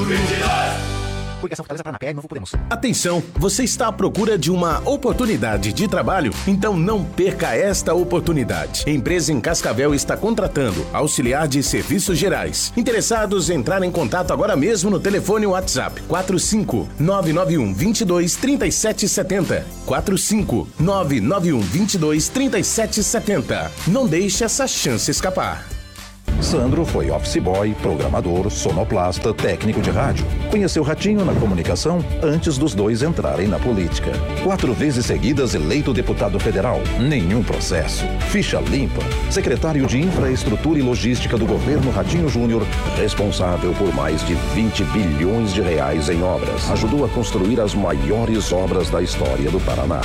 Coligação Fortaleza Paraná, PR Novo Podemos. Atenção, você está à procura de uma oportunidade de trabalho? Então não perca esta oportunidade. A empresa em Cascavel está contratando auxiliar de serviços gerais. Interessados, entrar em contato agora mesmo no telefone WhatsApp 45991 22 3770. 45991 22 3770. Não deixe essa chance escapar. Sandro foi office boy, programador, sonoplasta, técnico de rádio. Conheceu Ratinho na comunicação antes dos dois entrarem na política. 4 vezes seguidas eleito deputado federal. Nenhum processo. Ficha limpa. Secretário de Infraestrutura e Logística do governo Ratinho Júnior, responsável por mais de 20 bilhões de reais em obras. Ajudou a construir as maiores obras da história do Paraná.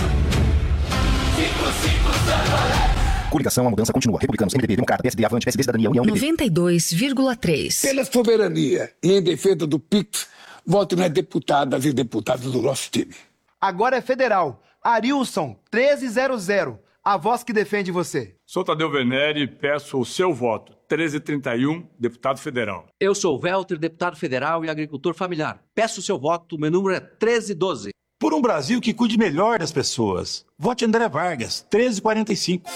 Coligação, a mudança continua. Republicanos, MDB, Democrata, PSD, Avante, PSD, Cidadania, União, 92,3. Pela soberania e em defesa do PIX, voto nas deputadas e deputados do nosso time. Agora é federal. Arilson, 1300. A voz que defende você. Sou Tadeu Venere e peço o seu voto. 1331, deputado federal. Eu sou o Welter, deputado federal e agricultor familiar. Peço o seu voto. Meu número é 1312. Por um Brasil que cuide melhor das pessoas. Vote André Vargas, 1345.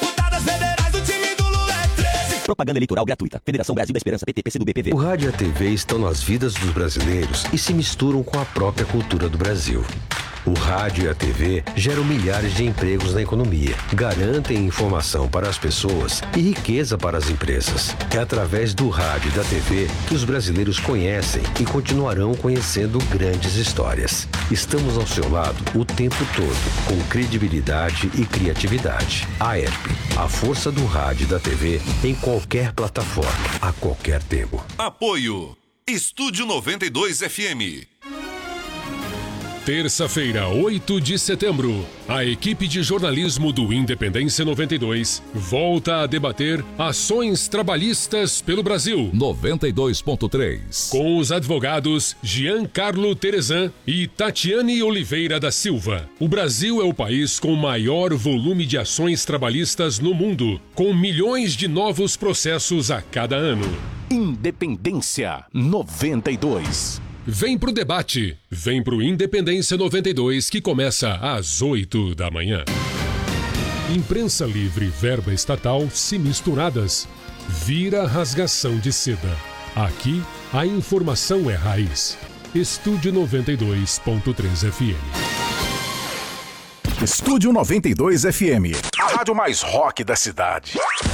Propaganda eleitoral gratuita. Federação Brasil da Esperança, PT, PCdoB, PV. O rádio e a TV estão nas vidas dos brasileiros e se misturam com a própria cultura do Brasil. O rádio e a TV geram milhares de empregos na economia, garantem informação para as pessoas e riqueza para as empresas. É através do rádio e da TV que os brasileiros conhecem e continuarão conhecendo grandes histórias. Estamos ao seu lado o tempo todo, com credibilidade e criatividade. A ERP, a força do rádio e da TV em qualquer plataforma, a qualquer tempo. Apoio Estúdio 92 FM. Terça-feira, 8 de setembro, a equipe de jornalismo do Independência 92 volta a debater ações trabalhistas pelo Brasil. 92.3. Com os advogados Giancarlo Terezan e Tatiane Oliveira da Silva. O Brasil é o país com maior volume de ações trabalhistas no mundo, com milhões de novos processos a cada ano. Independência 92. Vem pro debate, vem pro Independência 92 que começa às 8 da manhã. Imprensa livre e verba estatal se misturadas. Vira rasgação de seda. Aqui, a informação é raiz. Estúdio 92.3 FM. Estúdio 92 FM. A rádio mais rock da cidade.